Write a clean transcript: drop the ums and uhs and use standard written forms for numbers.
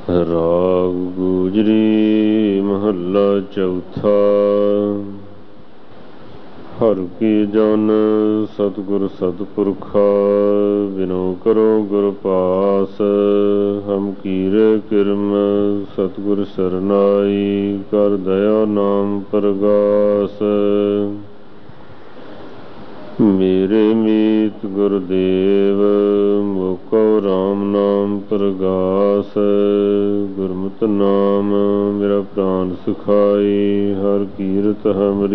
ਰਾਗ ਗੁਜਰੀ ਮਹੱਲਾ ਚੌਥਾ। ਹਰਿ ਕੀ ਜਨ ਸਤਿਗੁਰ ਸਤਿਪੁਰਖਾ, ਬਿਨੋ ਕਰੋ ਗੁਰ ਪਾਸ। ਹਮ ਕੀਰੇ ਕਿਰਮ ਸਤਿਗੁਰ ਸਰਨਾਈ, ਕਰ ਦਇਆ ਨਾਮ ਪ੍ਰਗਾਸ। ਮੇਰੇ ਮੀਤ ਗੁਰਦੇਵ, ਮੋਕੋ ਰਾਮ ਨਾਮ ਪ੍ਰਗਾਸ। ਗੁਰਮਤਿ ਨਾਮ ਮੇਰਾ ਪ੍ਰਾਨ ਸੁਖਾਈ, ਹਰਿ ਕੀਰਤਿ ਹਮਰੀ